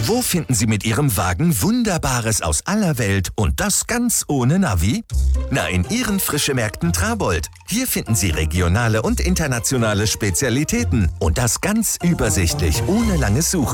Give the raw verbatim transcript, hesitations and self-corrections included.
Wo finden Sie mit Ihrem Wagen Wunderbares aus aller Welt und das ganz ohne Navi? Na, in Ihren Frischemärkten Trabold. Hier finden Sie regionale und internationale Spezialitäten und das ganz übersichtlich, ohne langes Suchen.